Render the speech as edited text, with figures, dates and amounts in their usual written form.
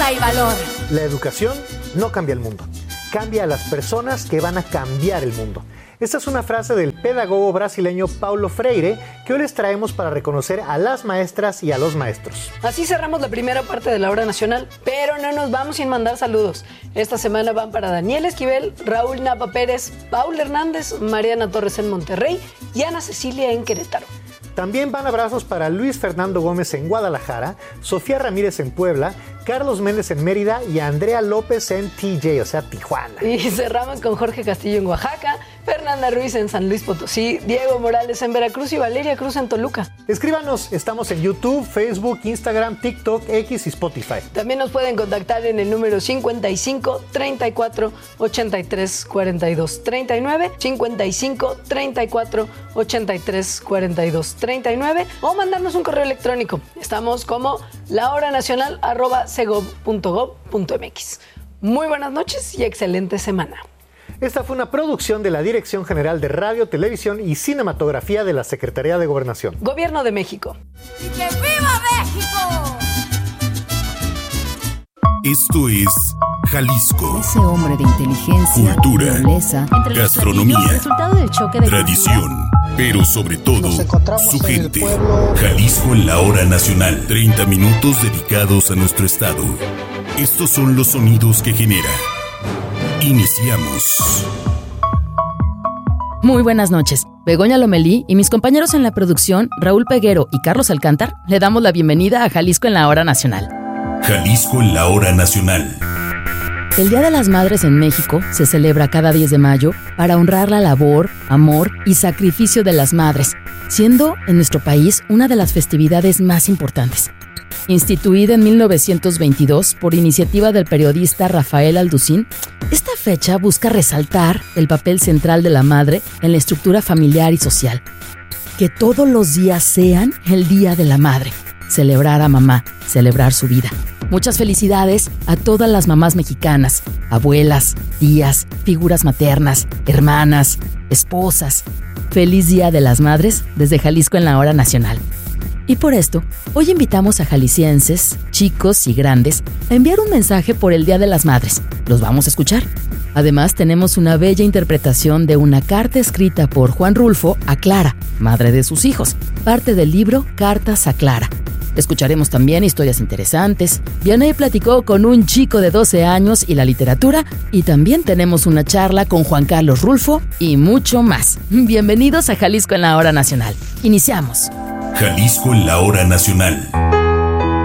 fuerza y valor. La educación no cambia el mundo, cambia a las personas que van a cambiar el mundo. Esta es una frase del pedagogo brasileño Paulo Freire que hoy les traemos para reconocer a las maestras y a los maestros. Así cerramos la primera parte de la hora nacional, pero no nos vamos sin mandar saludos. Esta semana van para Daniel Esquivel, Raúl Napa Pérez, Paul Hernández, Mariana Torres en Monterrey y Ana Cecilia en Querétaro. También van abrazos para Luis Fernando Gómez en Guadalajara, Sofía Ramírez en Puebla, Carlos Méndez en Mérida y Andrea López en TJ, o sea, Tijuana. Y cerramos con Jorge Castillo en Oaxaca, Fernanda Ruiz en San Luis Potosí, Diego Morales en Veracruz y Valeria Cruz en Toluca. Escríbanos, estamos en YouTube, Facebook, Instagram, TikTok, X y Spotify. También nos pueden contactar en el número 55 34 83 42 39, 55 34 83 42 39 o mandarnos un correo electrónico. Estamos como lahoranacional@segov.gov.mx. Muy buenas noches y excelente semana. Esta fue una producción de la Dirección General de Radio, Televisión y Cinematografía de la Secretaría de Gobernación. Gobierno de México. ¡Y que viva México! Esto es Jalisco. Ese hombre de inteligencia, cultura, nobleza, gastronomía, resultado del choque de tradición, pero sobre todo su gente. Jalisco en la hora nacional. 30 minutos dedicados a nuestro estado. Estos son los sonidos que genera. Iniciamos. Muy buenas noches. Begoña Lomelí y mis compañeros en la producción, Raúl Peguero y Carlos Alcántar, le damos la bienvenida a Jalisco en la hora nacional. Jalisco en la hora nacional. El Día de las Madres en México se celebra cada 10 de mayo para honrar la labor, amor y sacrificio de las madres, siendo en nuestro país una de las festividades más importantes. Instituida en 1922 por iniciativa del periodista Rafael Alducín, esta fecha busca resaltar el papel central de la madre en la estructura familiar y social. Que todos los días sean el Día de la Madre. Celebrar a mamá, celebrar su vida. Muchas felicidades a todas las mamás mexicanas, abuelas, tías, figuras maternas, hermanas, esposas. Feliz Día de las Madres desde Jalisco en la hora nacional. Y por esto, hoy invitamos a jaliscienses, chicos y grandes, a enviar un mensaje por el Día de las Madres. Los vamos a escuchar. Además, tenemos una bella interpretación de una carta escrita por Juan Rulfo a Clara, madre de sus hijos, parte del libro Cartas a Clara. Escucharemos también historias interesantes. Vianey platicó con un chico de 12 años y la literatura. Y también tenemos una charla con Juan Carlos Rulfo y mucho más. Bienvenidos a Jalisco en la hora nacional. Iniciamos. Jalisco en la hora nacional.